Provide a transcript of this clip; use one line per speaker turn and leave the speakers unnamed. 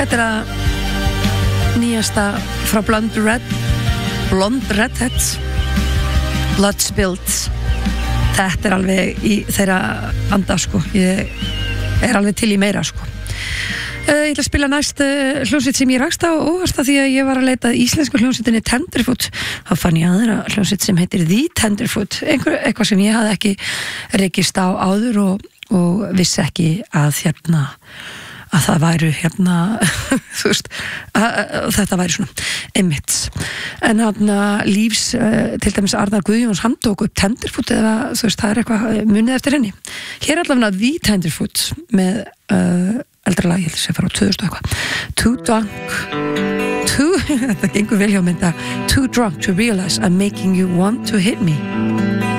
Þetta að nýjasta frá Blonde Redheads, Blood Spilled. Þetta alveg í þeirra anda sko. Ég alveg til í meira sko. Ég ætla að spila næst hljómsveit sem ég rakst á óvart því að ég var að leita íslensku hljómsveitinni Tenderfoot. Þá fann ég aðra hljómsveit sem heitir The Tenderfoot, eitthvað sem ég hafði ekki rekist á áður og vissi ekki að að það væru þú veist, þetta væri svona einmitt. En Lífs, til dæmis Arnar Guðjóns, hann tók upp Tenderfoot eða þú veist, það eitthvað munið eftir henni. Hér allavega The Tenderfoot með eldra lag, ég held að sé fara á 2000 eitthvað. Þetta gengur vel hjá mynda. Too drunk to realize I'm making you want to hit me.